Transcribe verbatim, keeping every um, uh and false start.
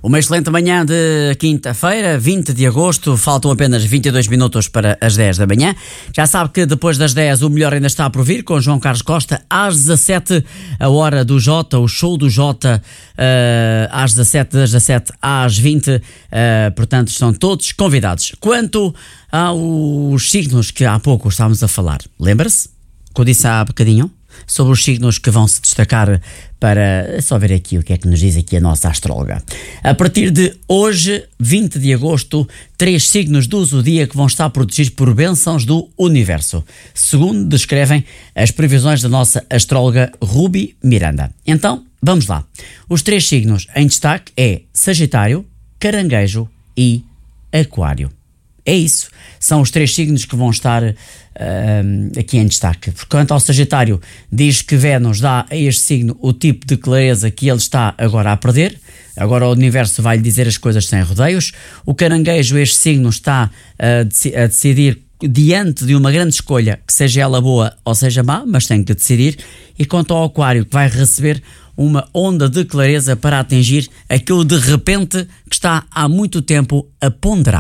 Uma excelente manhã de quinta-feira, vinte de agosto, faltam apenas vinte e dois minutos para as dez da manhã. Já sabe que depois das dez o melhor ainda está por vir, com João Carlos Costa, às dezassete, a hora do Jota, o show do Jota, uh, às dezassete, das dezassete às vinte, uh, portanto estão todos convidados. Quanto aos signos que há pouco estávamos a falar, lembra-se? Que eu disse há bocadinho? Sobre os signos que vão se destacar para... É só ver aqui o que é que nos diz aqui a nossa astróloga. A partir de hoje, vinte de agosto, três signos do zodíaco vão estar protegidos por bênçãos do universo, segundo descrevem as previsões da nossa astróloga Ruby Miranda. Então, vamos lá. Os três signos em destaque é Sagitário, Caranguejo e Aquário. É isso, são os três signos que vão estar uh, aqui em destaque. Quanto ao Sagitário, diz que Vênus dá a este signo o tipo de clareza que ele está agora a perder. Agora o universo vai lhe dizer as coisas sem rodeios. O Caranguejo, este signo, está uh, a decidir diante de uma grande escolha, que seja ela boa ou seja má, mas tem que decidir. E quanto ao Aquário, que vai receber uma onda de clareza para atingir aquilo de repente que está há muito tempo a ponderar.